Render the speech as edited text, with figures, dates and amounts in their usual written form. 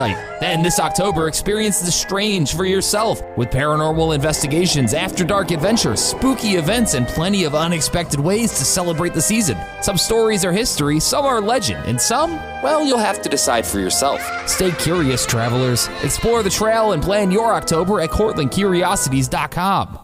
Then this October, experience the strange for yourself with paranormal investigations, after dark adventures, spooky events, and plenty of unexpected ways to celebrate the season. Some stories are history, some are legend, and some, well, you'll have to decide for yourself. Stay curious, travelers. Explore the trail and plan your October at CortlandCuriosities.com.